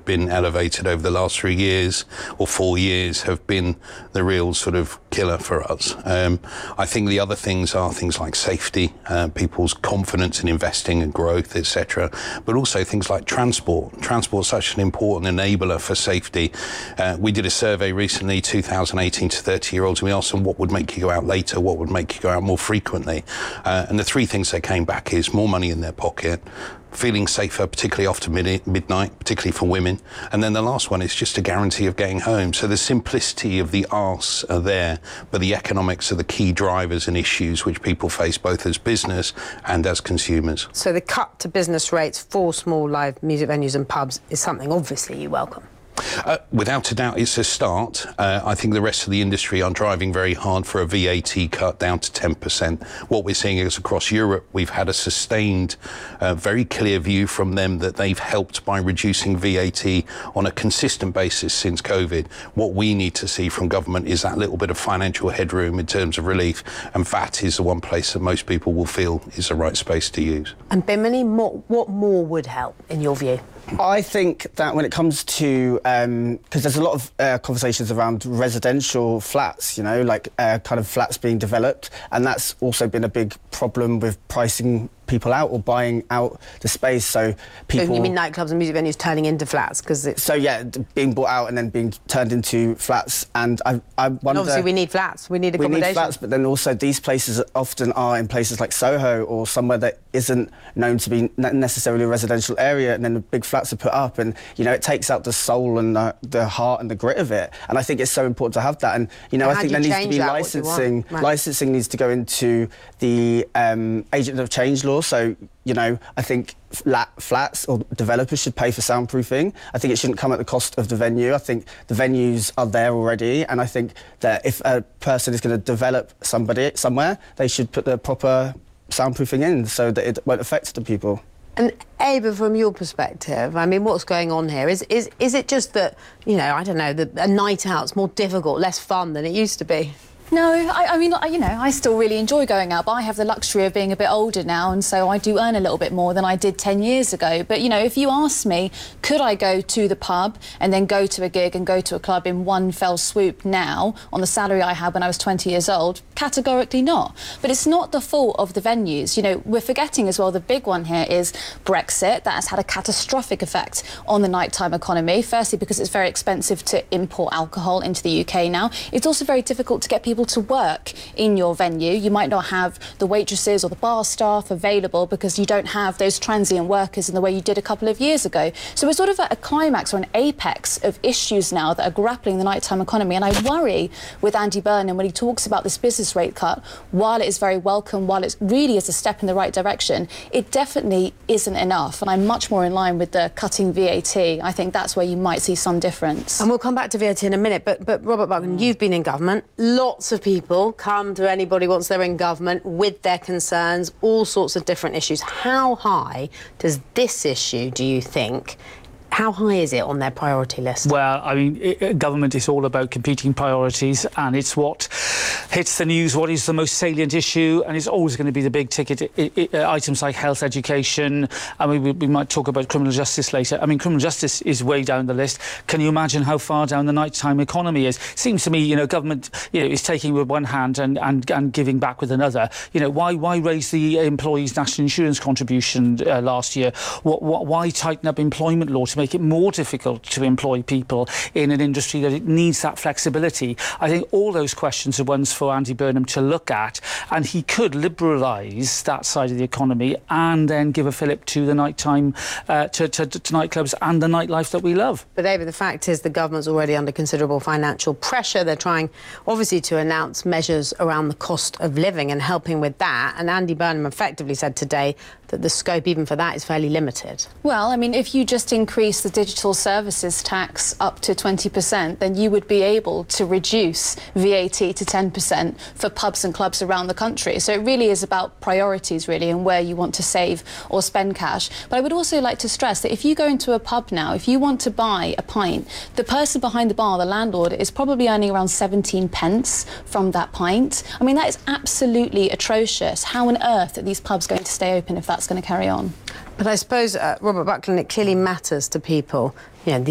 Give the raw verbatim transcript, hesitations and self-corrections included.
have been elevated over the last three years or four years have been the real sort of killer for us. Um, I think the other things are things like safety, uh, people's confidence in investing and growth, et cetera. But also things like transport. Transport is such an important enabler for safety. Uh, we did a survey recently, two thousand eighteen to thirty year olds, and we asked them what would make you go out later, what would make you go out more frequently. Uh, and the three things that came back is more money in their pocket, feeling safer, particularly after mid- midnight, particularly for women. And then the last one is just a guarantee of getting home. So the simplicity of the arse are there, but the economics are the key drivers and issues which people face both as business and as consumers. So the cut to business rates for small live music venues and pubs is something obviously you welcome. Uh, without a doubt, it's a start. Uh, I think the rest of the industry are driving very hard for a V A T cut down to ten percent. What we're seeing is across Europe, we've had a sustained, uh, very clear view from them that they've helped by reducing V A T on a consistent basis since COVID. What we need to see from government is that little bit of financial headroom in terms of relief, and V A T is the one place that most people will feel is the right space to use. And Bimini, what, what more would help, in your view? I think that when it comes to, because um, there's a lot of uh, conversations around residential flats, you know, like uh, kind of flats being developed, and that's also been a big problem with pricing people out or buying out the space. So people. So you mean nightclubs and music venues turning into flats because it's. So yeah, being bought out and then being turned into flats, and I, I wonder. And obviously, we need flats. We need accommodation. We need flats, but then also these places often are in places like Soho or somewhere that isn't known to be necessarily a residential area, and then the big flats are put up, and you know it takes out the soul and the, the heart and the grit of it. And I think it's so important to have that. And you know, and I think there needs to be that, licensing. Right. Licensing needs to go into the um, agent of change law. So you know, I think flat, flats or developers should pay for soundproofing. I think it shouldn't come at the cost of the venue. I think the venues are there already, and I think that if a person is going to develop somebody somewhere, they should put the proper soundproofing in so that it won't affect the people. And Ava, from your perspective, I mean, what's going on here? Is is is it just that, you know, I don't know, that a night out's more difficult, less fun than it used to be? No, I, I mean, you know, I still really enjoy going out, but I have the luxury of being a bit older now, and so I do earn a little bit more than I did ten years ago. But, you know, if you ask me, could I go to the pub and then go to a gig and go to a club in one fell swoop now on the salary I had when I was twenty years old? Categorically not. But it's not the fault of the venues. You know, we're forgetting as well, the big one here is Brexit. That has had a catastrophic effect on the nighttime economy. Firstly, because it's very expensive to import alcohol into the U K now. It's also very difficult to get people to work in your venue. You might not have the waitresses or the bar staff available because you don't have those transient workers in the way you did a couple of years ago. So we're sort of at a climax or an apex of issues now that are grappling the nighttime economy. And I worry with Andy Burnham when he talks about this business rate cut, while it is very welcome, while it really is a step in the right direction, it definitely isn't enough. And I'm much more in line with the cutting V A T. I think that's where you might see some difference. And we'll come back to V A T in a minute, but, but Robert Buckland, mm. you've been in government. Lots of people come to anybody once they're in government with their concerns, all sorts of different issues. How high does this issue, do you think, how high is it on their priority list? Well, I mean, it, government is all about competing priorities, and it's what hits the news, what is the most salient issue, and it's always going to be the big ticket it, it, uh, items like health, education. I mean, we, we might talk about criminal justice later. I mean, criminal justice is way down the list. Can you imagine how far down the nighttime economy is? Seems to me, you know, government, you know, is taking with one hand and, and, and giving back with another. You know, why why raise the employees' national insurance contribution uh, last year? What, what, why tighten up employment law to make it more difficult to employ people in an industry that it needs that flexibility? I think all those questions are ones for Andy Burnham to look at, and he could liberalise that side of the economy and then give a fillip to the nighttime, uh, to, to, to nightclubs and the nightlife that we love. But David, the fact is the government's already under considerable financial pressure. They're trying, obviously, to announce measures around the cost of living and helping with that. And Andy Burnham effectively said today that the scope even for that is fairly limited. Well, I mean, if you just increase the digital services tax up to twenty percent, then you would be able to reduce V A T to ten percent for pubs and clubs around the country. So it really is about priorities, really, and where you want to save or spend cash. But I would also like to stress that if you go into a pub now, if you want to buy a pint, the person behind the bar, the landlord, is probably earning around seventeen pence from that pint. I mean, that is absolutely atrocious. How on earth are these pubs going to stay open if that's going to carry on? But I suppose, uh, Robert Buckland, it clearly matters to people, you know, the